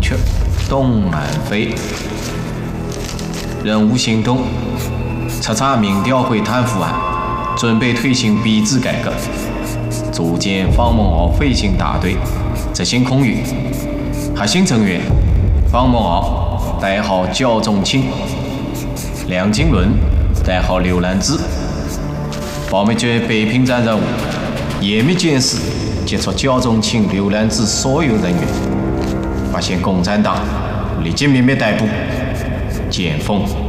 确，东南飞。任务行动：彻查民调会贪腐案，准备推行币制改革，组建方梦鳌飞行大队，执行空运。核心成员：方梦鳌，代号焦仲卿；梁经纶，代号刘兰芝。保密局北平站任务：严密监视，接触焦仲卿、刘兰芝所有人员，发现共产党，立即秘密逮捕。简凤。